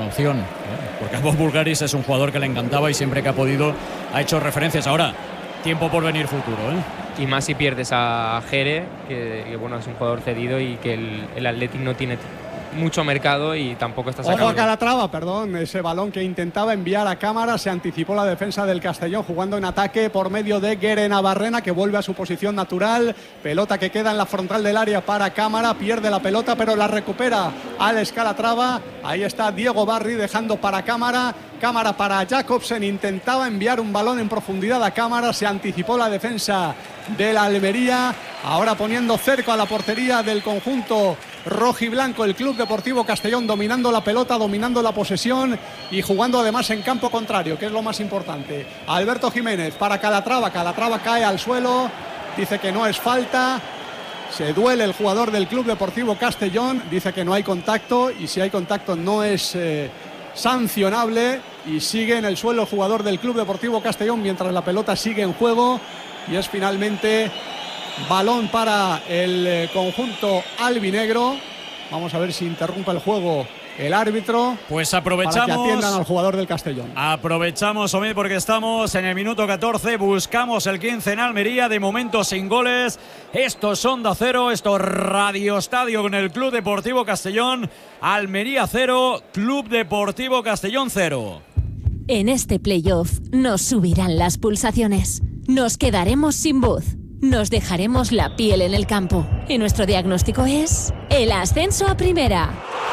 opción, porque a Bob Bulgaris es un jugador que le encantaba y siempre que ha podido ha hecho referencias. Ahora, tiempo por venir futuro, Y más si pierdes a Jere, que bueno, es un jugador cedido y que el Athletic no tiene mucho mercado y tampoco está sacando. Ojo a Calatrava, perdón, ese balón que intentaba enviar a Cámara, se anticipó la defensa del Castellón jugando en ataque por medio de Guerena Barrena, que vuelve a su posición natural, pelota que queda en la frontal del área para Cámara, pierde la pelota pero la recupera Alex Calatrava, ahí está Diego Barry dejando para Cámara para Jacobsen, intentaba enviar un balón en profundidad a Cámara, se anticipó la defensa de la Almería, ahora poniendo cerco a la portería del conjunto rojiblanco el Club Deportivo Castellón, dominando la pelota, dominando la posesión y jugando además en campo contrario, que es lo más importante. Alberto Jiménez para Calatrava cae al suelo, dice que no es falta, se duele el jugador del Club Deportivo Castellón, dice que no hay contacto y si hay contacto no es sancionable y sigue en el suelo el jugador del Club Deportivo Castellón mientras la pelota sigue en juego y es finalmente balón para el conjunto albinegro. Vamos a ver si interrumpe el juego el árbitro. Pues aprovechamos para que atiendan al jugador del Castellón. Aprovechamos, Omid, porque estamos en el minuto 14. Buscamos el 15 en Almería. De momento sin goles. Esto es Onda Cero. Esto es Radio Estadio con el Club Deportivo Castellón. Almería 0, Club Deportivo Castellón 0. En este playoff nos subirán las pulsaciones. Nos quedaremos sin voz. Nos dejaremos la piel en el campo. Y nuestro diagnóstico es el ascenso a primera.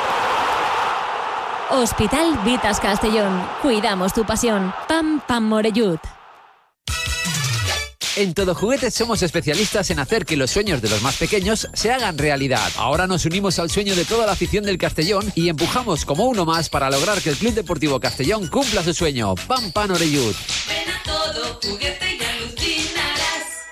Hospital Vitas Castellón. Cuidamos tu pasión. Pam Pam Morellut. En Todo Juguetes somos especialistas en hacer que los sueños de los más pequeños se hagan realidad. Ahora nos unimos al sueño de toda la afición del Castellón y empujamos como uno más para lograr que el Club Deportivo Castellón cumpla su sueño. Pam Pam Orellut. Ven a Todo Juguete y alucinarás.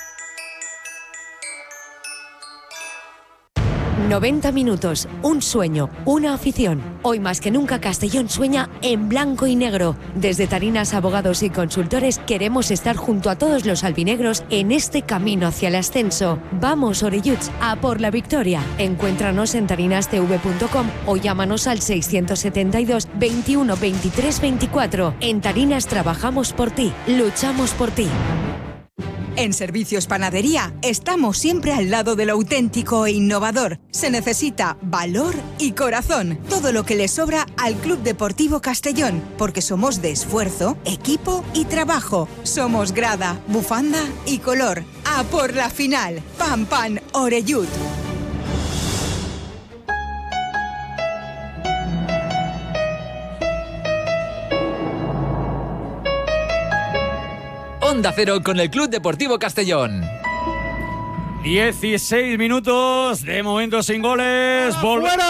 90 minutos, un sueño, una afición. Hoy más que nunca Castellón sueña en blanco y negro. Desde Tarinas Abogados y Consultores queremos estar junto a todos los albinegros en este camino hacia el ascenso. Vamos, Orelluts, a por la victoria. Encuéntranos en tarinastv.com o llámanos al 672 21 23 24. En Tarinas trabajamos por ti, luchamos por ti. En Servicios Panadería estamos siempre al lado de lo auténtico e innovador. Se necesita valor y corazón, todo lo que le sobra al Club Deportivo Castellón, porque somos de esfuerzo, equipo y trabajo. Somos grada, bufanda y color. ¡A por la final! ¡Pam Pam Orellut! Onda Cero con el Club Deportivo Castellón. 16 minutos, de momento sin goles. ¡Fuera!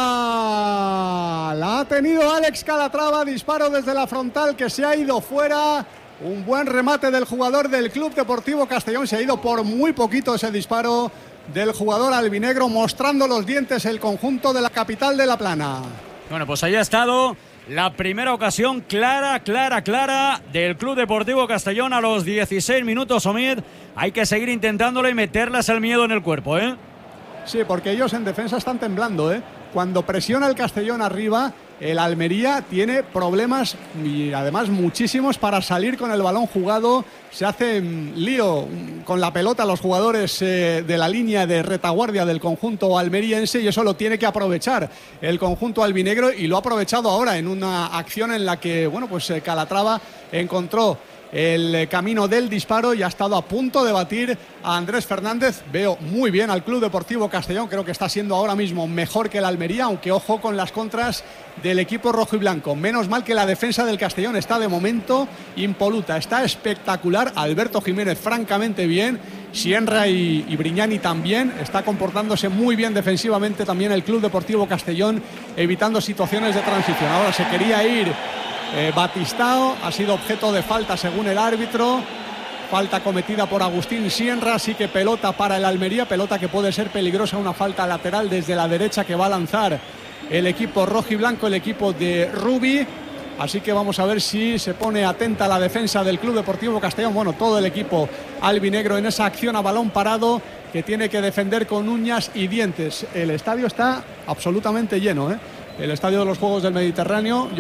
La ha tenido Alex Calatrava, disparo desde la frontal que se ha ido fuera. Un buen remate del jugador del Club Deportivo Castellón, se ha ido por muy poquito ese disparo del jugador albinegro, mostrando los dientes el conjunto de la capital de La Plana. Bueno, pues ahí ha estado la primera ocasión clara del Club Deportivo Castellón a los 16 minutos, Omid. Hay que seguir intentándolo y meterles el miedo en el cuerpo, ¿eh? Sí, porque ellos en defensa están temblando, ¿eh? Cuando presiona el Castellón arriba, el Almería tiene problemas y además muchísimos para salir con el balón jugado. Se hacen lío con la pelota los jugadores de la línea de retaguardia del conjunto almeriense y eso lo tiene que aprovechar el conjunto albinegro y lo ha aprovechado ahora en una acción en la que, bueno, pues Calatrava encontró el camino del disparo y ha estado a punto de batir a Andrés Fernández. Veo muy bien al Club Deportivo Castellón, creo que está siendo ahora mismo mejor que el Almería, aunque ojo con las contras del equipo rojo y blanco. Menos mal que la defensa del Castellón está de momento impoluta, está espectacular. Alberto Jiménez francamente bien, Sierra y Brignani también, está comportándose muy bien defensivamente también el Club Deportivo Castellón, evitando situaciones de transición. Ahora se quería ir Batistao, ha sido objeto de falta según el árbitro, falta cometida por Agustín Sierra, así que pelota para el Almería, pelota que puede ser peligrosa, una falta lateral desde la derecha que va a lanzar el equipo rojiblanco, el equipo de Rubi. Así que vamos a ver si se pone atenta la defensa del Club Deportivo Castellón. Bueno, todo el equipo albinegro en esa acción a balón parado que tiene que defender con uñas y dientes. El estadio está absolutamente lleno, ¿eh? El estadio de los Juegos del Mediterráneo.